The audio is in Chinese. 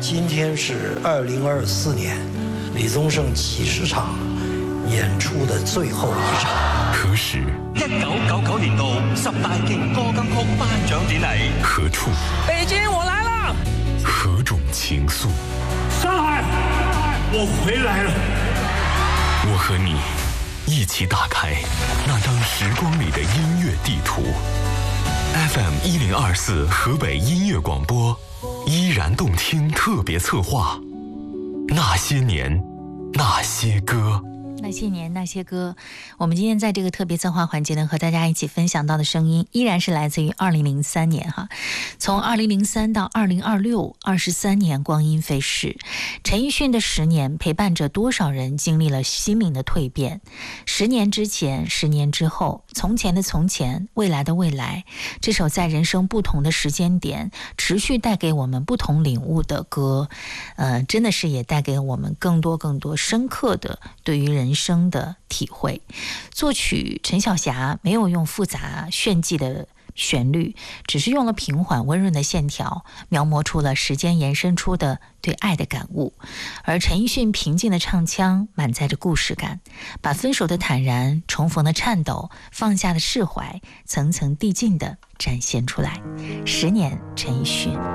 今天是2024年李宗盛70场演出的最后一场。 何时 ？1999年度10大勁歌金曲頒獎典禮。 何處？ 北京，我來了。 何種情愫？ 上海，我回來了。 我和你一起打開那張時光裡的音樂地圖。FM 1024河北音樂廣播，依然動聽特別策劃。那些年，那些歌。 那些年那些歌，我们今天在这个特别策划环节呢，和大家一起分享到的声音依然是来自于2003年哈。从2003到2026，23年光阴飞逝，陈奕迅的10年陪伴着多少人经历了心灵的蜕变。10年之前，10年之后，从前的从前，未来的未来，这首在人生不同的时间点持续带给我们不同领悟的歌，真的是也带给我们更多深刻的对于人生的体会。作曲陈小霞没有用复杂炫技的旋律，只是用了平缓温润的线条，描摹出了时间延伸出的对爱的感悟。而陈奕迅平静的唱腔满载着故事感，把分手的坦然，重逢的颤抖，放下的释怀，层层递进地展现出来。10年陈奕迅。